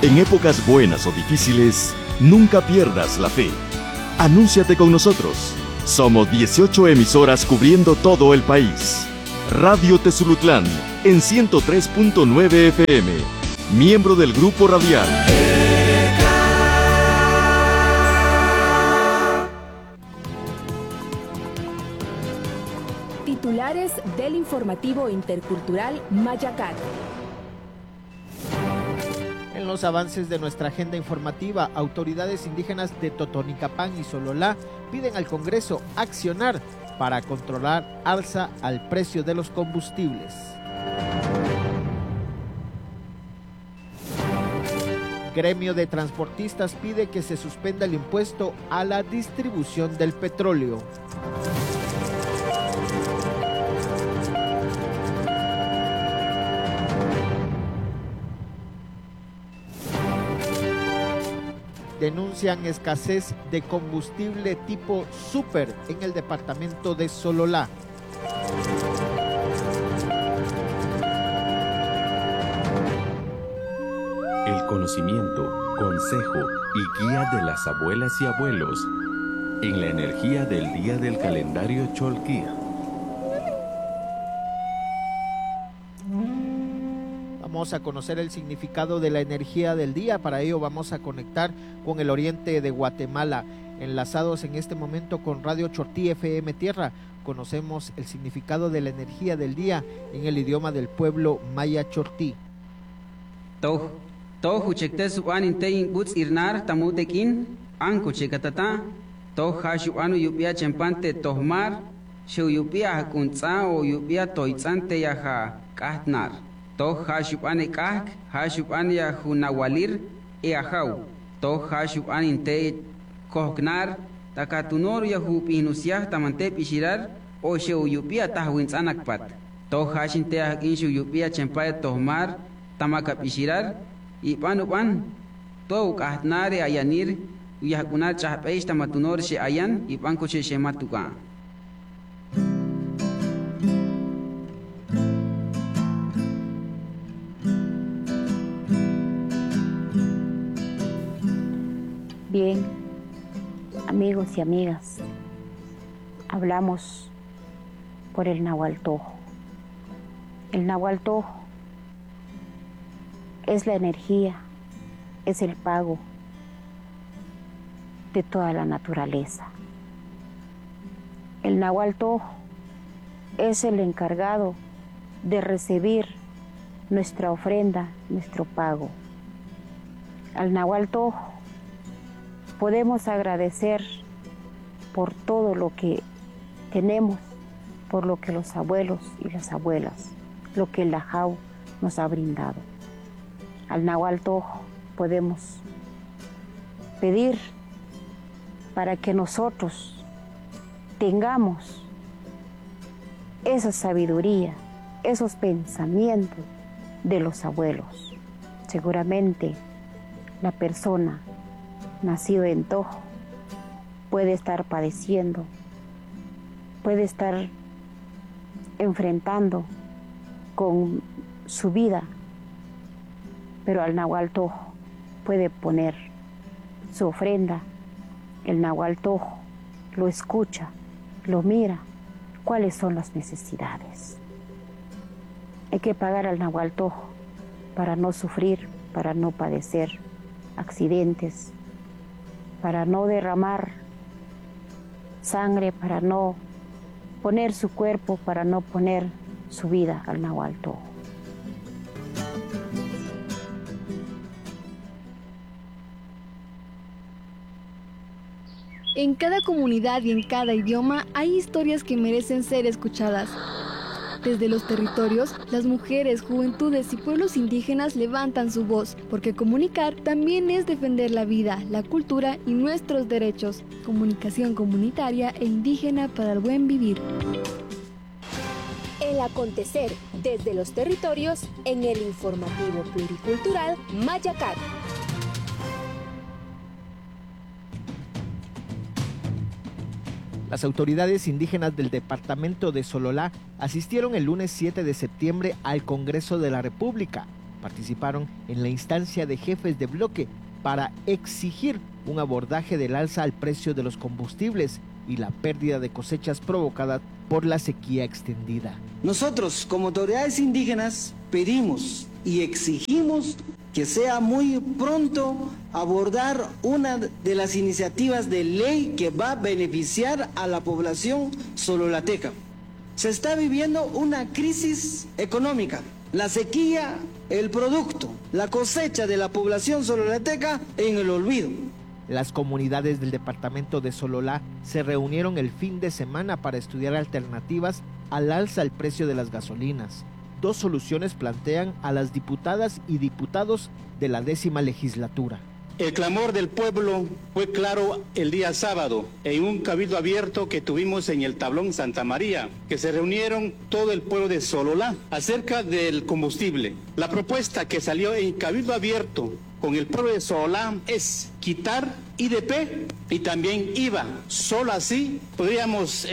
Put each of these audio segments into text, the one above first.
En épocas buenas o difíciles, nunca pierdas la fe. Anúnciate con nosotros. Somos 18 emisoras cubriendo todo el país. Radio Tezulutlán en 103.9 FM. Miembro del Grupo Radial. Titulares del informativo intercultural Mayacat. En los avances de nuestra agenda informativa, autoridades indígenas de Totonicapán y Sololá piden al Congreso accionar para controlar alza al precio de los combustibles. Gremio de transportistas pide que se suspenda el impuesto a la distribución del petróleo. Denuncian escasez de combustible tipo Super en el departamento de Sololá. El conocimiento, consejo y guía de las abuelas y abuelos en la energía del día del calendario Cholquía. Vamos a conocer el significado de la energía del día. Para ello vamos a conectar con el oriente de Guatemala. Enlazados en este momento con Radio Chortí FM Tierra, conocemos el significado de la energía del día en el idioma del pueblo maya Chortí. Toh huchektes uan intein buts irnar tamutekin anko chekatata toh hashu anu yupia chempante tohmar sheu yupia hakuntsa o yupia toitzante yaha kahtnar toh hashu ane kahk hashu ane yahunawalir eahau toh hashu ane inte kohknar takatunor yahu pinusiah tamante pishirar o sheu yupia tahwintzanakpat toh hashinte hakinshu yupia chempae tohmar tamaka pishirar Ipan to kahnare ayanir uyahkunar chahpeish tamatunor she ayan ipan koche shematuka. Bien, amigos y amigas, hablamos por el Nahualtojo. El Nahualtojo es la energía, es el pago de toda la naturaleza. El Nahualtojo es el encargado de recibir nuestra ofrenda, nuestro pago. Al Nahualtojo podemos agradecer por todo lo que tenemos, por lo que los abuelos y las abuelas, lo que el Lajau nos ha brindado. Al Nahualtojo podemos pedir para que nosotros tengamos esa sabiduría, esos pensamientos de los abuelos. Seguramente la persona nacido en Tojo puede estar padeciendo, puede estar enfrentando con su vida, pero al Nahualtojo puede poner su ofrenda. El Nahualtojo lo escucha, lo mira, cuáles son las necesidades. Hay que pagar al Nahualtojo para no sufrir, para no padecer accidentes, para no derramar sangre, para no poner su cuerpo, para no poner su vida al Nahualtojo. En cada comunidad y en cada idioma hay historias que merecen ser escuchadas. Desde los territorios, las mujeres, juventudes y pueblos indígenas levantan su voz, porque comunicar también es defender la vida, la cultura y nuestros derechos. Comunicación comunitaria e indígena para el buen vivir. El acontecer desde los territorios en el informativo pluricultural Mayacat. Las autoridades indígenas del departamento de Sololá asistieron el lunes 7 de septiembre al Congreso de la República participaron en la instancia de jefes de bloque para exigir un abordaje del alza al precio de los combustibles y la pérdida de cosechas provocada por la sequía extendida. Nosotros, como autoridades indígenas, pedimos y exigimos que sea muy pronto abordar una de las iniciativas de ley que va a beneficiar a la población sololateca. Se está viviendo una crisis económica. La sequía, el producto, la cosecha de la población sololateca en el olvido. Las comunidades del departamento de Sololá se reunieron el fin de semana para estudiar alternativas al alza al precio de las gasolinas. 2 soluciones plantean a las diputadas y diputados de la 10ª legislatura. El clamor del pueblo fue claro el día sábado en un cabildo abierto que tuvimos en el Tablón Santa María, que se reunieron todo el pueblo de Sololá acerca del combustible. La propuesta que salió en cabildo abierto con el pueblo de Sololá es quitar IDP y también IVA. Solo así podríamos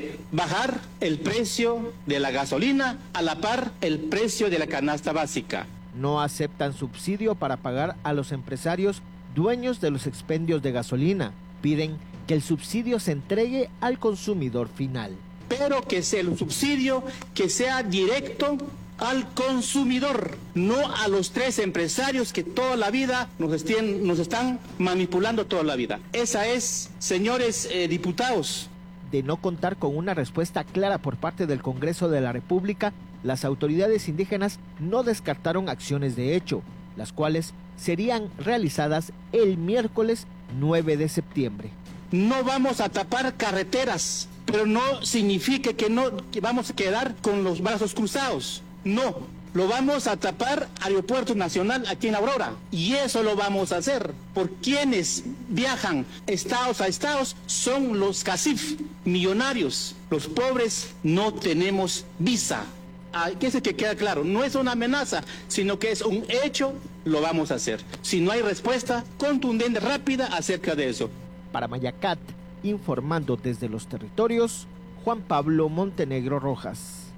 bajar el precio de la gasolina a la par el precio de la canasta básica. No aceptan subsidio para pagar a los empresarios dueños de los expendios de gasolina. Piden que el subsidio se entregue al consumidor final. Pero que sea el subsidio que sea directo al consumidor, no a los 3 empresarios que toda la vida nos están manipulando toda la vida. Esa es, señores diputados. De no contar con una respuesta clara por parte del Congreso de la República, las autoridades indígenas no descartaron acciones de hecho, las cuales serían realizadas el miércoles 9 de septiembre. No vamos a tapar carreteras, pero no significa que vamos a quedar con los brazos cruzados. No, lo vamos a tapar Aeropuerto Nacional aquí en Aurora. Y eso lo vamos a hacer. Por quienes viajan estados a estados son los cacif, millonarios. Los pobres no tenemos visa. Que se queda claro, no es una amenaza, sino que es un hecho, lo vamos a hacer. Si no hay respuesta contundente, rápida acerca de eso. Para Mayacat, informando desde los territorios, Juan Pablo Montenegro Rojas.